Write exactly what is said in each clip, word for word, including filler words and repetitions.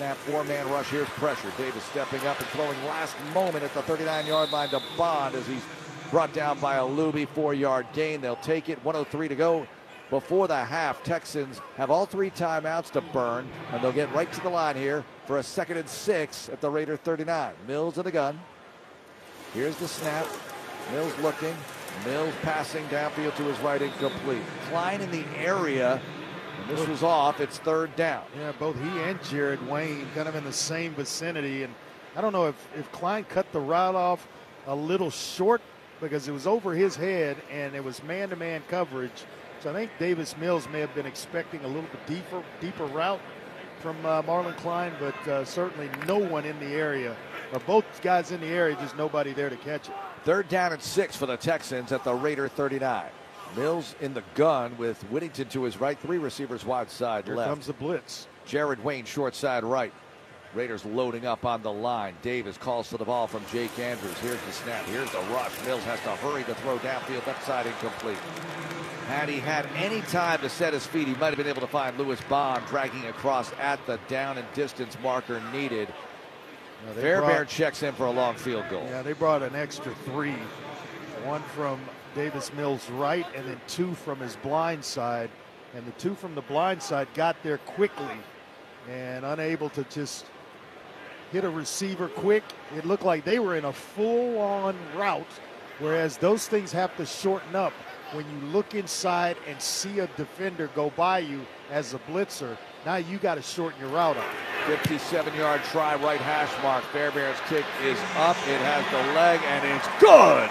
snap, four-man rush. Here's pressure. Davis stepping up and throwing last moment at the thirty-nine-yard line to Bond as he's brought down by a Luby, four-yard gain. They'll take it. one oh three to go before the half. Texans have all three timeouts to burn, and they'll get right to the line here for a second and six at the Raider thirty-nine. Mills in the gun. Here's the snap. Mills looking. Mills passing downfield to his right, incomplete. Klein in the area. And this was off. It's third down. Yeah, both he and Jared Wayne kind of in the same vicinity. And I don't know if, if Klein cut the route off a little short because it was over his head and it was man-to-man coverage. So I think Davis Mills may have been expecting a little bit deeper, deeper route from uh, Marlon Klein, but uh, certainly no one in the area, or both guys in the area, just nobody there to catch it. Third down and six for the Texans at the Raider thirty-nine. Mills in the gun with Whittington to his right, three receivers wide side Here left. Here comes the blitz. Jared Wayne short side right. Raiders loading up on the line. Davis calls for the ball from Jake Andrews. Here's the snap. Here's the rush. Mills has to hurry to throw downfield, left side incomplete. Had he had any time to set his feet, he might have been able to find Lewis Bond dragging across at the down and distance marker needed. Now Fairbairn checks in for a long field goal. Yeah, they brought an extra three. One from Davis Mills' right and then two from his blind side. And the two from the blind side got there quickly and unable to just hit a receiver quick. It looked like they were in a full-on route, whereas those things have to shorten up when you look inside and see a defender go by you as a blitzer. Now you got to shorten your route up. fifty-seven-yard try, right hash mark. Fairbairn's kick is up. It has the leg, and it's good.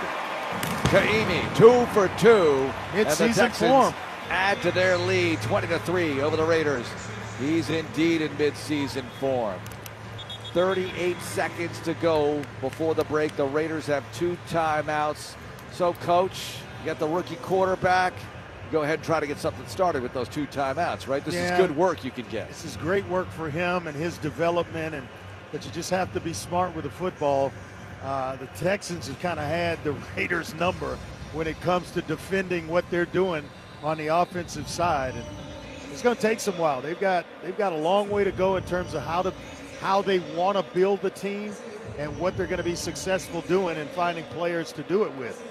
Kaimi, two for two. Mid-season form. Add to their lead, twenty to three over the Raiders. He's indeed in mid-season form. thirty-eight seconds to go before the break. The Raiders have two timeouts. So, Coach, you got the rookie quarterback. Go ahead and try to get something started with those two timeouts, right? This yeah, is good work you can get. This is great work for him and his development, and but you just have to be smart with the football. Uh, the Texans have kind of had the Raiders' number when it comes to defending what they're doing on the offensive side, and it's going to take some while. They've got they've got a long way to go in terms of how to how they want to build the team and what they're going to be successful doing and finding players to do it with.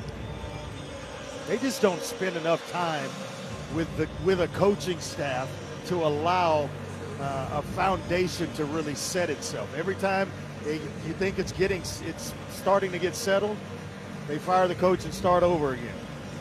They just don't spend enough time with the with a coaching staff to allow uh, a foundation to really set itself. Every time they, you think it's getting it's starting to get settled, they fire the coach and start over again.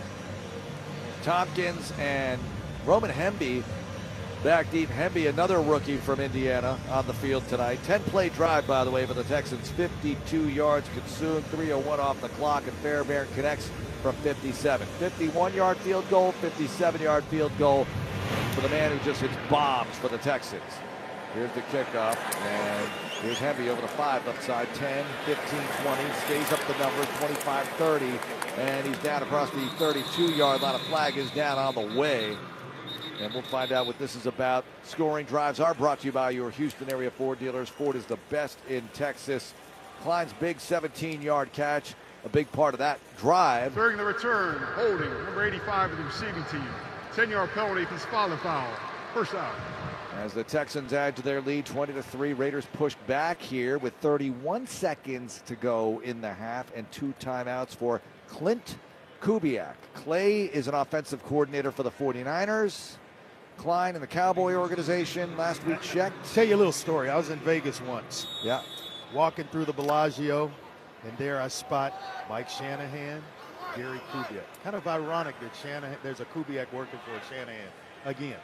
Tompkins and Roman Hemby back deep. Hemby, another rookie from Indiana, on the field tonight. ten-play drive, by the way, for the Texans. fifty-two yards consumed, three oh one off the clock, and Fairbairn connects from fifty-seven. fifty-one-yard field goal, fifty-seven-yard field goal for the man who just hits bombs for the Texans. Here's the kickoff, and here's Hemby over the five, left side, ten, fifteen, twenty, stays up the numbers, twenty-five, thirty, and he's down across the thirty-two-yard line. A flag is down on the way, and we'll find out what this is about. Scoring drives are brought to you by your Houston area Ford dealers. Ford is the best in Texas. Klein's big seventeen-yard catch, a big part of that drive. During the return, holding number eighty-five of the receiving team. ten-yard penalty for spalling foul. First out. As the Texans add to their lead, twenty to three. Raiders pushed back here with thirty-one seconds to go in the half and two timeouts for Clint Kubiak. Clay is an offensive coordinator for the forty-niners. Klein in the Cowboy organization last week checked. Tell you a little story. I was in Vegas once. Yeah. Walking through the Bellagio, and there I spot Mike Shanahan, Gary Kubiak. Kind of ironic that Shanahan, there's a Kubiak working for Shanahan again.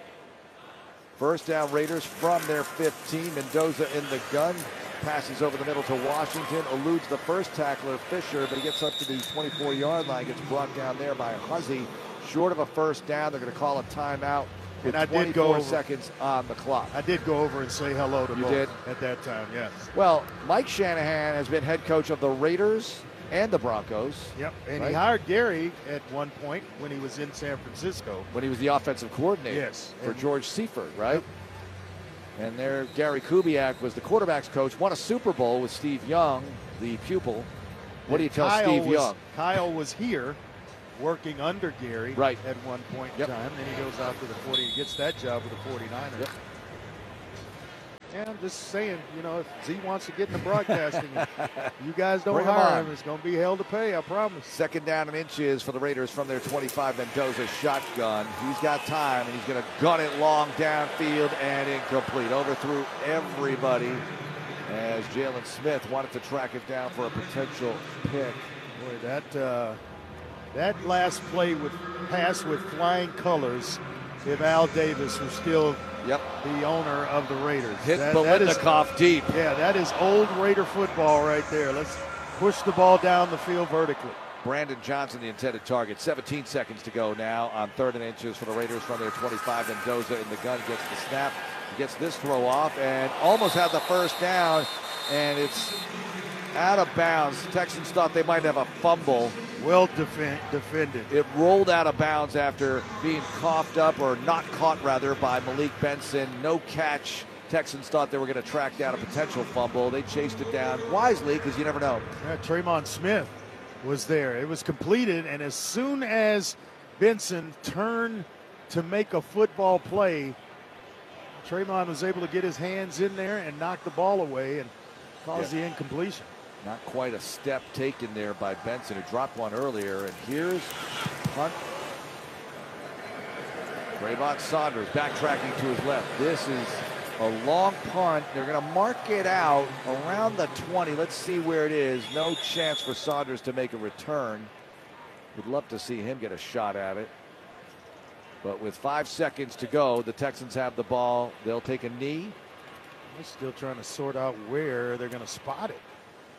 First down, Raiders from their fifteen. Mendoza in the gun. Passes over the middle to Washington. Eludes the first tackler, Fisher, but he gets up to the twenty-four-yard line. Gets brought down there by Huzzy. Short of a first down. They're going to call a timeout with and I did go over, seconds on the clock. I did go over and say hello to you both did? at that time, yes. Well, Mike Shanahan has been head coach of the Raiders and the Broncos. Yep, and right? he hired Gary at one point when he was in San Francisco. When he was the offensive coordinator yes, for and, George Seifert, right? Yep. And there, Gary Kubiak was the quarterback's coach, won a Super Bowl with Steve Young, the pupil. What do you tell Kyle Steve was, Young? Kyle was here working under Gary right. at one point yep. in time. Then he goes out to the forty, he gets that job with the forty-niners. Yep. Yeah, I'm just saying, you know, if Z wants to get into broadcasting, you guys don't Bring him hire on. him, it's going to be hell to pay, I promise. Second down and inches for the Raiders from their twenty-five. Mendoza shotgun. He's got time, and he's going to gun it long downfield and incomplete. Overthrew everybody as Jalen Smith wanted to track it down for a potential pick. Boy, that uh, that last play with pass with flying colors, if Al Davis was still Yep. the owner of the Raiders. Hit that, that is, Biletnikoff deep. Yeah, that is old Raider football right there. Let's push the ball down the field vertically. Brandon Johnson, the intended target. seventeen seconds to go now on third and inches for the Raiders from their twenty-five. Mendoza in the gun gets the snap. He gets this throw off and almost had the first down, and it's out of bounds. The Texans thought they might have a fumble. Well defend, defended. It rolled out of bounds after being coughed up, or not caught rather, by Malik Benson. No catch. Texans thought they were going to track down a potential fumble. They chased it down wisely, because you never know. Yeah, Tremon Smith was there. It was completed, and as soon as Benson turned to make a football play, Tremon was able to get his hands in there and knock the ball away and cause yeah. the incompletion. Not quite a step taken there by Benson, who dropped one earlier. And here's punt. Trayvon Saunders backtracking to his left. This is a long punt. They're going to mark it out around the twenty. Let's see where it is. No chance for Saunders to make a return. Would love to see him get a shot at it. But with five seconds to go, the Texans have the ball. They'll take a knee. They're still trying to sort out where they're going to spot it.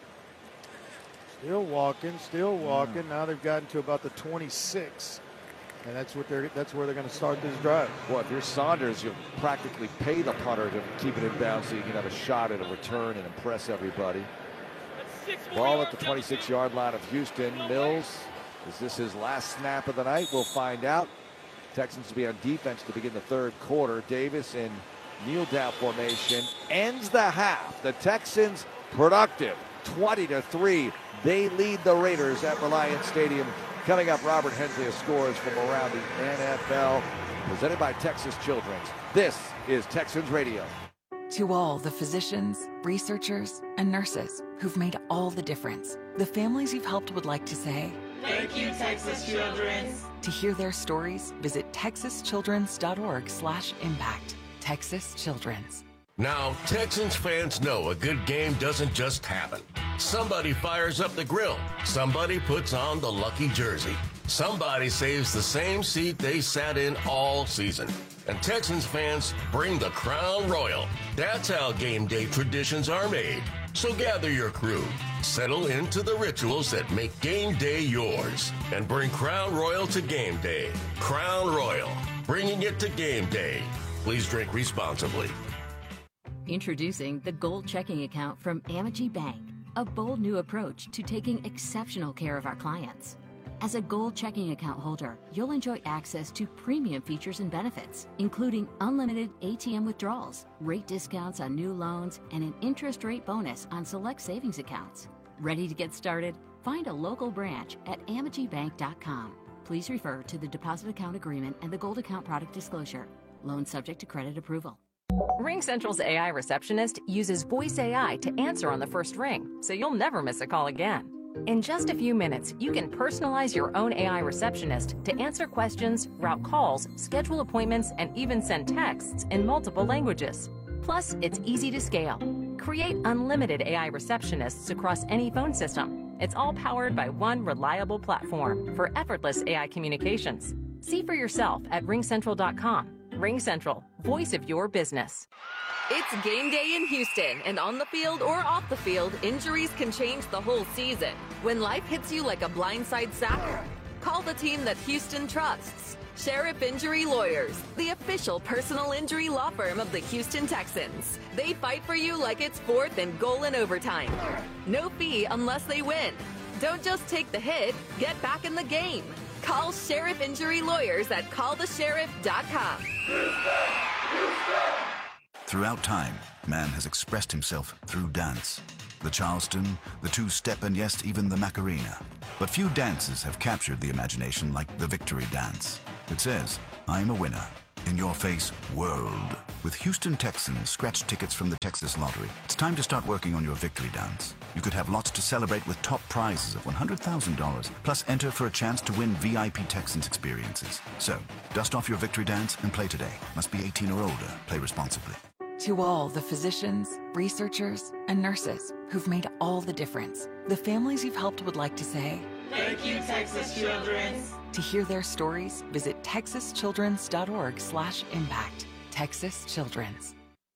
Still walking, still walking. Now they've gotten to about the twenty-six, and that's what they're. That's where they're going to start this drive. Boy, if you're Saunders, you'll practically pay the punter to keep it in bounds so you can have a shot at a return and impress everybody. Ball at the twenty-six yard line of Houston. Mills, is this his last snap of the night? We'll find out. Texans to be on defense to begin the third quarter. Davis in kneel down formation ends the half. The Texans productive, twenty to three. They lead the Raiders at Reliant Stadium. Coming up, Robert Hensley has scores from around the N F L. Presented by Texas Children's. This is Texans Radio. To all the physicians, researchers, and nurses who've made all the difference, the families you've helped would like to say, thank you, Texas Children's. To hear their stories, visit texas children's dot org slash impact. Texas Children's. Now, Texans fans know a good game doesn't just happen. Somebody fires up the grill. Somebody puts on the lucky jersey. Somebody saves the same seat they sat in all season. And Texans fans bring the Crown Royal. That's how game day traditions are made. So gather your crew, settle into the rituals that make game day yours, and bring Crown Royal to game day. Crown Royal, bringing it to game day. Please drink responsibly. Introducing the Gold Checking Account from Amity Bank, a bold new approach to taking exceptional care of our clients. As a Gold Checking Account holder, you'll enjoy access to premium features and benefits, including unlimited A T M withdrawals, rate discounts on new loans, and an interest rate bonus on select savings accounts. Ready to get started? Find a local branch at amity bank dot com. Please refer to the deposit account agreement and the Gold Account product disclosure. Loan subject to credit approval. RingCentral's A I receptionist uses voice A I to answer on the first ring, so you'll never miss a call again. In just a few minutes, you can personalize your own A I receptionist to answer questions, route calls, schedule appointments, and even send texts in multiple languages. Plus, it's easy to scale. Create unlimited A I receptionists across any phone system. It's all powered by one reliable platform for effortless A I communications. See for yourself at ring central dot com. RingCentral, voice of your business. It's game day in Houston, and on the field or off the field, injuries can change the whole season. When life hits you like a blindside sack, call the team that Houston trusts. Sheriff Injury Lawyers, the official personal injury law firm of the Houston Texans. They fight for you like it's fourth and goal in overtime. No fee unless they win. Don't just take the hit, get back in the game. Call Sheriff Injury Lawyers at call the sheriff dot com. Throughout time, man has expressed himself through dance. The Charleston, the two-step, and yes, even the Macarena. But few dances have captured the imagination like the Victory Dance. It says, I'm a winner, in-your-face world. With Houston Texans scratch tickets from the Texas Lottery, it's time to start working on your victory dance. You could have lots to celebrate with top prizes of one hundred thousand dollars, plus enter for a chance to win V I P Texans experiences. So, dust off your victory dance and play today. Must be eighteen or older. Play responsibly. To all the physicians, researchers, and nurses who've made all the difference, the families you've helped would like to say, Thank you, Texas Children's. To hear their stories, visit texas children's dot org slash impact. Texas Children's.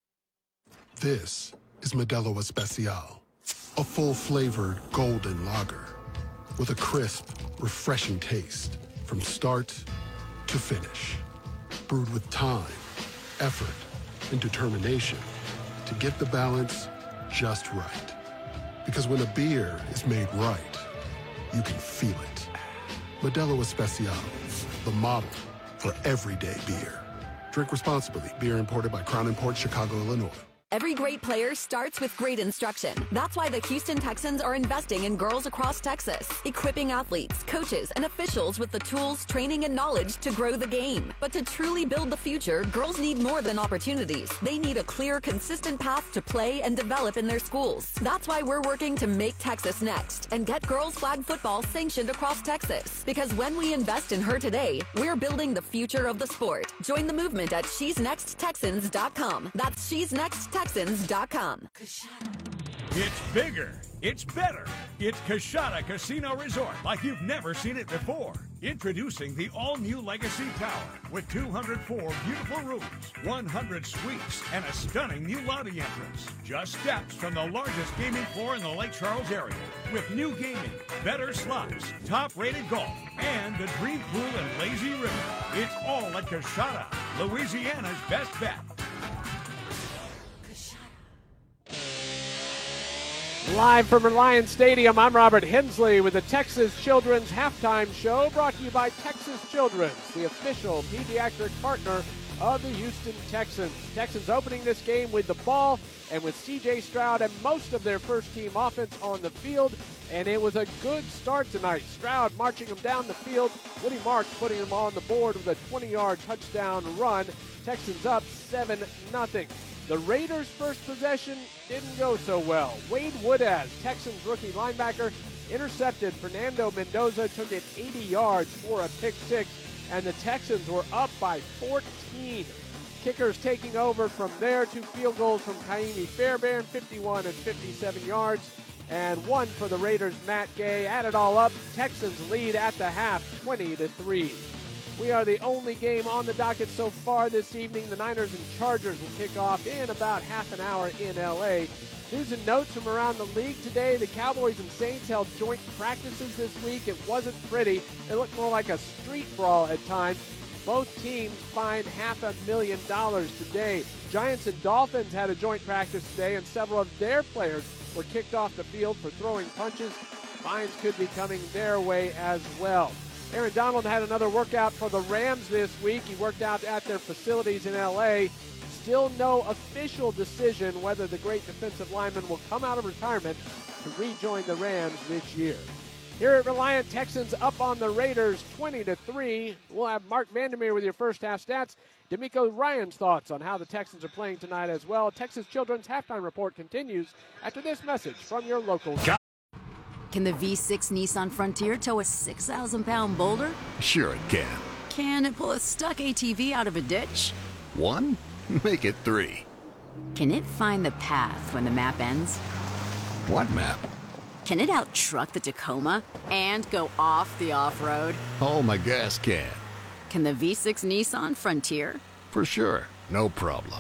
This is Modelo Especial, a full-flavored golden lager with a crisp, refreshing taste from start to finish. Brewed with time, effort, and determination to get the balance just right. Because when a beer is made right, you can feel it. Modelo Especial, the model for everyday beer. Drink responsibly. Beer imported by Crown Imports, Chicago, Illinois. Every great player starts with great instruction. That's why the Houston Texans are investing in girls across Texas, equipping athletes, coaches, and officials with the tools, training, and knowledge to grow the game. But to truly build the future, girls need more than opportunities. They need a clear, consistent path to play and develop in their schools. That's why we're working to make Texas next and get girls flag football sanctioned across Texas. Because when we invest in her today, we're building the future of the sport. Join the movement at she's next texans dot com. That's she's next texans dot com. It's bigger. It's better. It's Coshada Casino Resort like you've never seen it before. Introducing the all-new Legacy Tower with two hundred four beautiful rooms, one hundred suites, and a stunning new lobby entrance. Just steps from the largest gaming floor in the Lake Charles area. With new gaming, better slots, top-rated golf, and the Dream Pool and Lazy River. It's all at Coshada, Louisiana's best bet. Live from Reliance Stadium, I'm Robert Hensley with the Texas Children's Halftime Show, brought to you by Texas Children's, the official pediatric partner of the Houston Texans. Texans opening this game with the ball and with C J Stroud and most of their first-team offense on the field, and it was a good start tonight. Stroud marching them down the field, Woody Marks putting them on the board with a twenty-yard touchdown run. Texans up seven nothing. The Raiders' first possession didn't go so well. Wade Woodaz, Texans rookie linebacker, intercepted Fernando Mendoza, took it eighty yards for a pick six, and the Texans were up by fourteen. Kickers taking over from there, two field goals from Kaimi Fairbairn, fifty-one and fifty-seven yards, and one for the Raiders' Matt Gay. Add it all up, Texans lead at the half, twenty to three. We are the only game on the docket so far this evening. The Niners and Chargers will kick off in about half an hour in L A. News and notes from around the league today. The Cowboys and Saints held joint practices this week. It wasn't pretty. It looked more like a street brawl at times. Both teams fined half a million dollars today. Giants and Dolphins had a joint practice today, and several of their players were kicked off the field for throwing punches. Fines could be coming their way as well. Aaron Donald had another workout for the Rams this week. He worked out at their facilities in L A. Still no official decision whether the great defensive lineman will come out of retirement to rejoin the Rams this year. Here at Reliant, Texans up on the Raiders twenty to three. We'll have Mark Vandermeer with your first half stats. D'Amico Ryan's thoughts on how the Texans are playing tonight as well. Texas Children's Halftime Report continues after this message from your local. Can the V six Nissan Frontier tow a six thousand pound boulder? Sure it can. Can it pull a stuck A T V out of a ditch? One? Make it three. Can it find the path when the map ends? What map? Can it out-truck the Tacoma and go off the off-road? Oh, my gas can. Can the V six Nissan Frontier? For sure. No problem.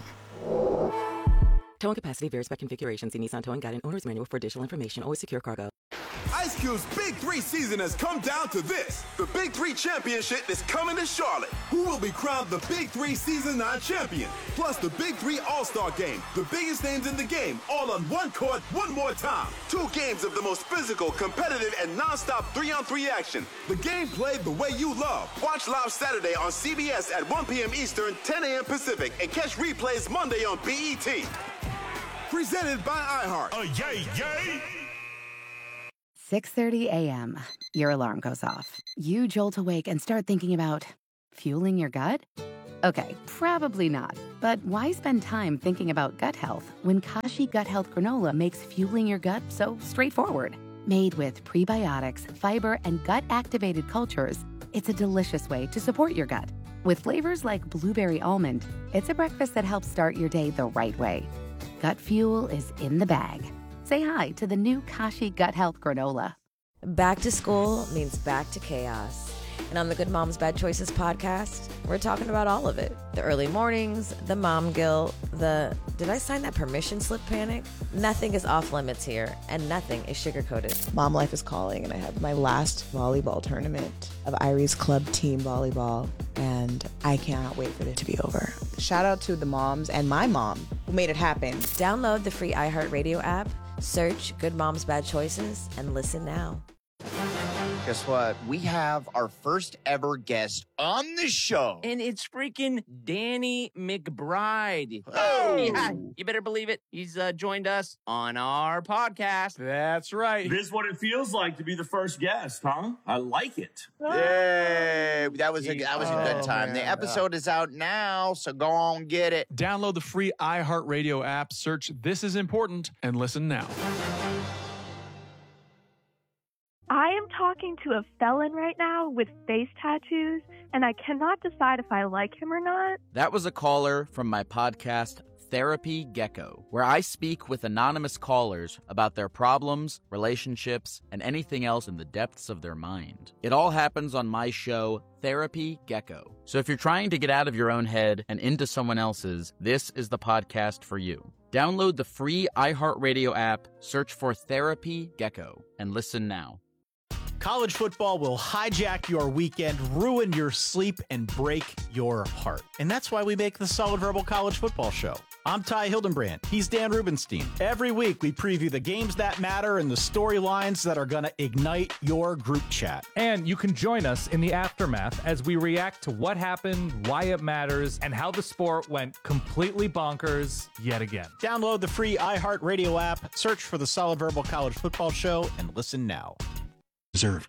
Towing capacity varies by configuration. See Nissan Towing Guide and Owner's Manual for additional information. Always secure cargo. Ice Cube's Big Three season has come down to this. The Big Three Championship is coming to Charlotte. Who will be crowned the Big Three Season nine champion? Plus the Big Three All-Star Game. The biggest names in the game, all on one court, one more time. Two games of the most physical, competitive, and non-stop three-on-three action. The game played the way you love. Watch live Saturday on C B S at one p.m. Eastern, ten a.m. Pacific, and catch replays Monday on B E T. Presented by iHeart. Oh, yay, yay! six thirty a.m. Your alarm goes off. You jolt awake and start thinking about fueling your gut? Okay, probably not. But why spend time thinking about gut health when Kashi Gut Health Granola makes fueling your gut so straightforward? Made with prebiotics, fiber, and gut-activated cultures, it's a delicious way to support your gut. With flavors like blueberry almond, it's a breakfast that helps start your day the right way. Gut fuel is in the bag. Say hi to the new Kashi Gut Health Granola. Back to school means back to chaos. And on the Good Moms Bad Choices podcast, we're talking about all of it. The early mornings, the mom guilt, the did I sign that permission slip panic? Nothing is off limits here, and nothing is sugar-coated. Mom life is calling, and I have my last volleyball tournament of Irie's Club Team Volleyball, and I cannot wait for it to be over. Shout out to the moms and my mom who made it happen. Download the free iHeartRadio app, search Good Moms Bad Choices, and listen now. Guess what? We have our first ever guest on the show. And it's freaking Danny McBride. Oh. Yeah, you better believe it. He's uh, joined us on our podcast. That's right. This is what it feels like to be the first guest, huh? I like it. Yay! That was a, that was a good Oh, time. man. The episode is out now, so go on get it. Download the free iHeartRadio app, search This Is Important, and listen now. I am talking to a felon right now with face tattoos, and I cannot decide if I like him or not. That was a caller from my podcast, Therapy Gecko, where I speak with anonymous callers about their problems, relationships, and anything else in the depths of their mind. It all happens on my show, Therapy Gecko. So if you're trying to get out of your own head and into someone else's, this is the podcast for you. Download the free iHeartRadio app, search for Therapy Gecko, and listen now. College football will hijack your weekend, ruin your sleep, and break your heart. And that's why we make the Solid Verbal College Football Show. I'm Ty Hildenbrand. He's Dan Rubenstein. Every week, we preview the games that matter and the storylines that are going to ignite your group chat. And you can join us in the aftermath as we react to what happened, why it matters, and how the sport went completely bonkers yet again. Download the free iHeartRadio app, search for the Solid Verbal College Football Show, and listen now. Deserved.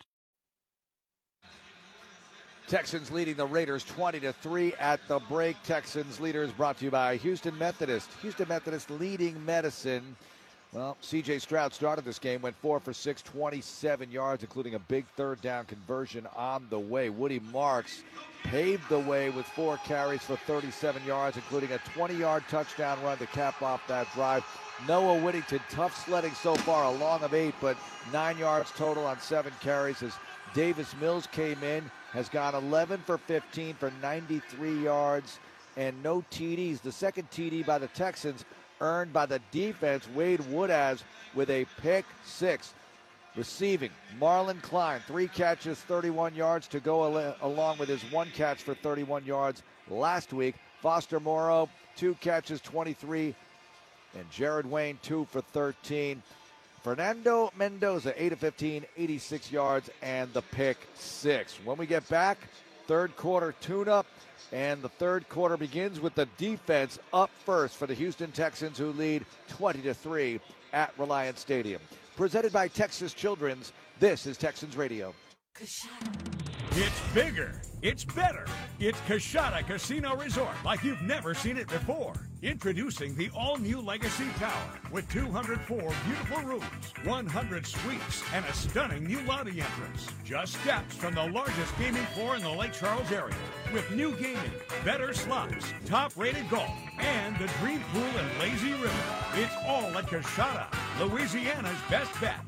Texans leading the Raiders twenty to three at the break. Texans leaders brought to you by Houston Methodist. Houston Methodist leading medicine. Well, C J Stroud started this game, went four for six, twenty-seven yards, including a big third down conversion on the way. Woody Marks paved the way with four carries for thirty-seven yards, including a twenty-yard touchdown run to cap off that drive. Noah Whittington, tough sledding so far, a long of eight, but nine yards total on seven carries as Davis Mills came in, has gone eleven for fifteen for ninety-three yards and no T Ds. The second T D by the Texans earned by the defense, Wade Woodaz with a pick six. Receiving, Marlon Klein, three catches, thirty-one yards to go al- along with his one catch for thirty-one yards last week. Foster Moreau, two catches, twenty-three, and Jared Wayne, two for thirteen. Fernando Mendoza, eight of fifteen, eighty-six yards, and the pick six. When we get back, third quarter tune-up, and the third quarter begins with the defense up first for the Houston Texans, who lead twenty to three at Reliance Stadium. Presented by Texas Children's, this is Texans Radio. It's bigger. It's better. It's Coshada Casino Resort like you've never seen it before. Introducing the all-new Legacy Tower with two hundred four beautiful rooms, one hundred suites, and a stunning new lobby entrance. Just steps from the largest gaming floor in the Lake Charles area. With new gaming, better slots, top-rated golf, and the dream pool and lazy river. It's all at Coshada, Louisiana's best bet.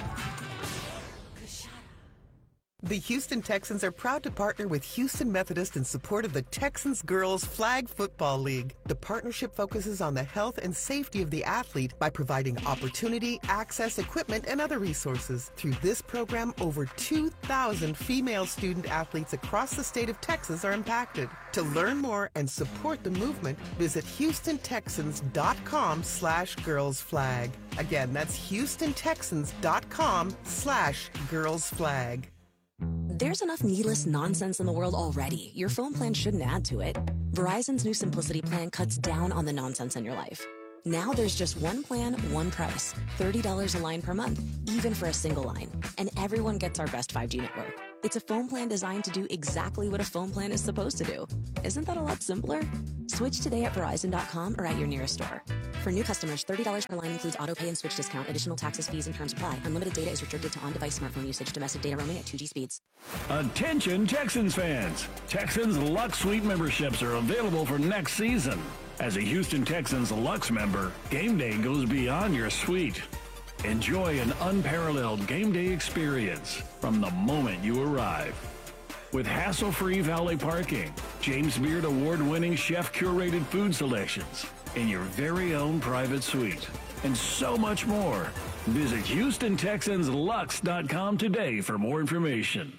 The Houston Texans are proud to partner with Houston Methodist in support of the Texans Girls Flag Football League. The partnership focuses on the health and safety of the athlete by providing opportunity, access, equipment, and other resources. Through this program, over two thousand female student athletes across the state of Texas are impacted. To learn more and support the movement, visit HoustonTexans.com slash girls flag. Again, that's HoustonTexans.com slash girls flag. There's enough needless nonsense in the world already. Your phone plan shouldn't add to it. Verizon's new Simplicity plan cuts down on the nonsense in your life. Now there's just one plan, one price. thirty dollars a line per month, even for a single line. And everyone gets our best five G network. It's a phone plan designed to do exactly what a phone plan is supposed to do. Isn't that a lot simpler? Switch today at Verizon dot com or at your nearest store. For new customers, thirty dollars per line includes auto pay and switch discount. Additional taxes, fees, and terms apply. Unlimited data is restricted to on-device smartphone usage. Domestic data roaming at two G speeds. Attention Texans fans. Texans Lux Suite memberships are available for next season. As a Houston Texans Lux member, game day goes beyond your suite. Enjoy an unparalleled game day experience from the moment you arrive. With hassle-free valet parking, James Beard award-winning chef-curated food selections, and your very own private suite, and so much more. Visit Houston Texans Lux dot com today for more information.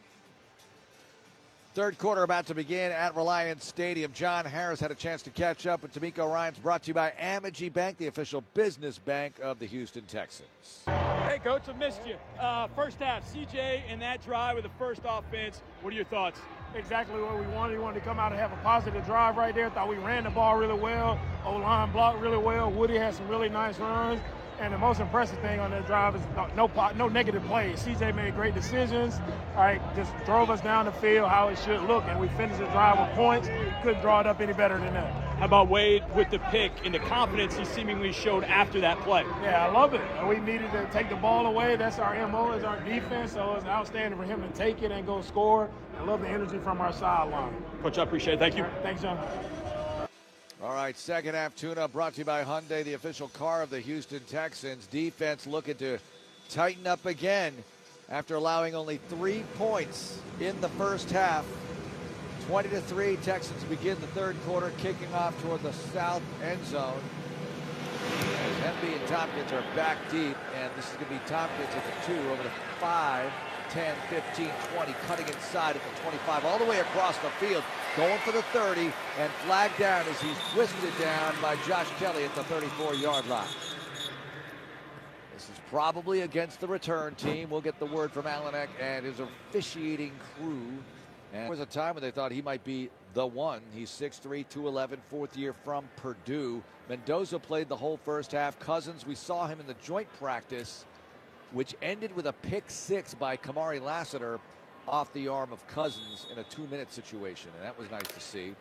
Third quarter about to begin at Reliance Stadium. John Harris had a chance to catch up with D'Amico Ryans, brought to you by Amegy Bank, the official business bank of the Houston Texans. Hey, Coach, I missed you. Uh, first half, C J and that drive with the first offense. What are your thoughts? Exactly what we wanted. We wanted to come out and have a positive drive right there. Thought we ran the ball really well. O-line blocked really well. Woody had some really nice runs. And the most impressive thing on that drive is no no negative plays. C J made great decisions. All right, just drove us down the field how it should look, and we finished the drive with points. Couldn't draw it up any better than that. How about Wade with the pick and the confidence he seemingly showed after that play? Yeah, I love it. We needed to take the ball away. That's our M O, is our defense. So it's outstanding for him to take it and go score. I love the energy from our sideline. Coach, I appreciate it. Thank you. Thanks, John. All right, second half tune-up brought to you by Hyundai, the official car of the Houston Texans. Defense looking to tighten up again after allowing only three points in the first half. twenty to three, Texans begin the third quarter, kicking off toward the south end zone. As Hemby and Tompkins are back deep, and this is going to be Tompkins at the two over the five, ten, fifteen, twenty, cutting inside at the twenty-five, all the way across the field, going for the thirty, and flagged down as he's twisted down by Josh Kelly at the thirty-four-yard line. This is probably against the return team. We'll get the word from Alanek and his officiating crew. And there was a time when they thought he might be the one. He's six three, two eleven, fourth year from Purdue. Mendoza played the whole first half. Cousins, we saw him in the joint practice, which ended with a pick six by Kamari Lassiter off the arm of Cousins in a two-minute situation, and that was nice to see.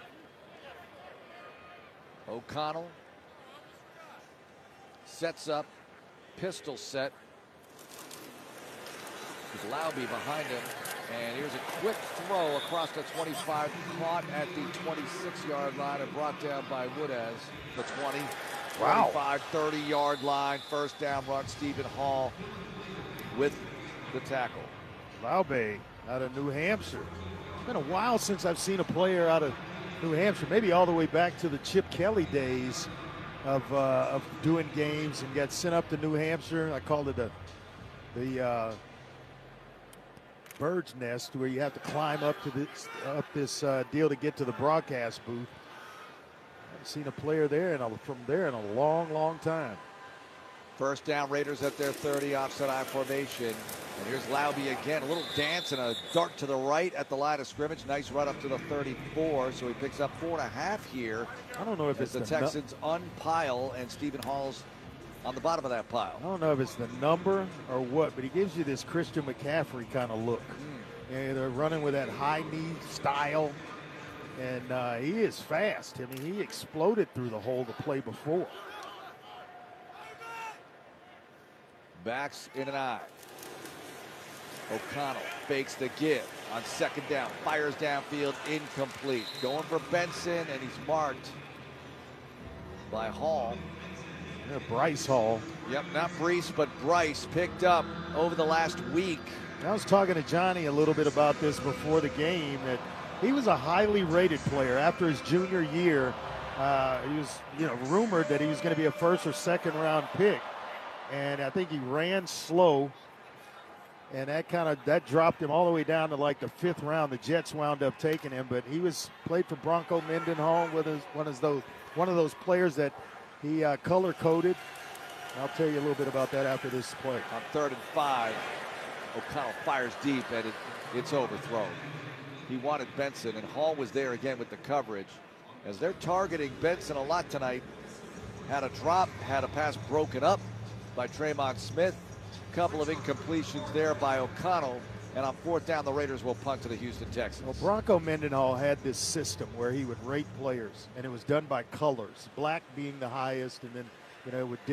O'Connell sets up, pistol set, with Laube behind him, and here's a quick throw across the twenty-five, caught at the twenty-six-yard line and brought down by Woodaz. The twenty, twenty-five, thirty-yard line, first down run. Stephen Hall with the tackle. Laube out of New Hampshire. It's been a while since I've seen a player out of New Hampshire, maybe all the way back to the Chip Kelly days of uh, of doing games, and got sent up to New Hampshire. I called it a, the uh, bird's nest, where you have to climb up to this up this uh, deal to get to the broadcast booth. I haven't seen a player there in a, from there in a long, long time. First down, Raiders at their thirty, offset I formation. And here's Laube again, a little dance and a dart to the right at the line of scrimmage. Nice run up to the thirty-four, so he picks up four and a half here. I don't know if it's the, the Texans unpile, and Stephen Hall's on the bottom of that pile. I don't know if it's the number or what, but he gives you this Christian McCaffrey kind of look. Mm. And they're running with that high knee style, and uh, he is fast. I mean, he exploded through the hole the play before. Backs in an eye. O'Connell fakes the give on second down, fires downfield, incomplete. Going for Benson, and he's marked by Hall. Yeah, Bryce Hall. Yep, not Brees, but Bryce, picked up over the last week. I was talking to Johnny a little bit about this before the game, that he was a highly rated player. After his junior year, uh, he was, you know, rumored that he was going to be a first or second round pick. And I think he ran slow, and that kind of that dropped him all the way down to like the fifth round. The Jets wound up taking him, but he was played for Bronco Mendenhall, with his, one of those one of those players that he uh, color coded. I'll tell you a little bit about that after this play. On third and five, O'Connell fires deep, and it, it's overthrown. He wanted Benson, and Hall was there again with the coverage. As they're targeting Benson a lot tonight, had a drop, had a pass broken up by Tremont Smith. A couple of incompletions there by O'Connell. And on fourth down, the Raiders will punt to the Houston Texans. Well, Bronco Mendenhall had this system where he would rate players, and it was done by colors, black being the highest, and then, you know, it would